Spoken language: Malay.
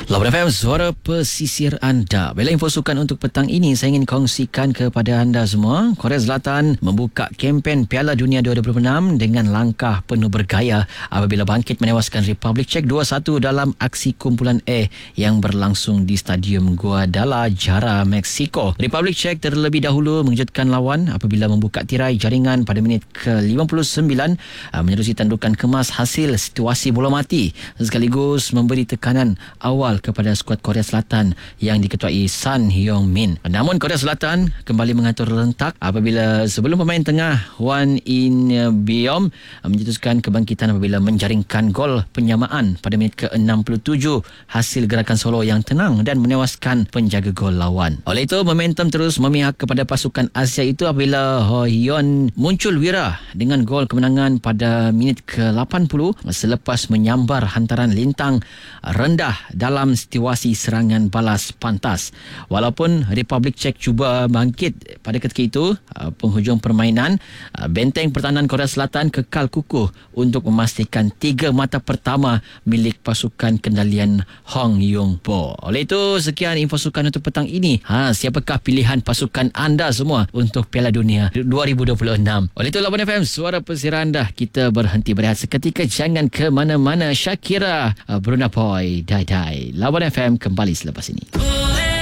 Lawan FM, suara pesisir anda. Bela info sukan untuk petang ini saya ingin kongsikan kepada anda semua. Korea Selatan membuka kempen Piala Dunia 2026 dengan langkah penuh bergaya apabila bangkit menewaskan Republik Czech 2-1 dalam aksi kumpulan A yang berlangsung di Stadium Guadalajara, Mexico. Republik Czech terlebih dahulu mengejutkan lawan apabila membuka tirai jaringan pada minit ke-59 menerusi tandukan kemas hasil situasi bola mati sekaligus memberi tekanan awal kepada skuad Korea Selatan yang diketuai Son Heung-min. Namun Korea Selatan kembali mengatur rentak apabila sebelum pemain tengah Hwan In-beom mencetuskan kebangkitan apabila menjaringkan gol penyamaan pada minit ke-67 hasil gerakan solo yang tenang dan menewaskan penjaga gol lawan. Oleh itu momentum terus memihak kepada pasukan Asia itu apabila Ho Hyon muncul wira dengan gol kemenangan pada minit ke-80 selepas menyambar hantaran lintang rendah dalam situasi serangan balas pantas. Walaupun Republik Czech cuba bangkit pada ketika itu, penghujung permainan, benteng pertahanan Korea Selatan kekal kukuh untuk memastikan 3 mata pertama milik pasukan kendalian Hong Yong-po. Oleh itu, sekian info sukan untuk petang ini. Siapakah pilihan pasukan anda semua untuk Piala Dunia 2026? Oleh itu, Lawan FM, suara pesisir anda. Kita berhenti berehat seketika. Jangan ke mana-mana. Shakira, Bruna Boy, Die Die. Lawan FM kembali selepas ini.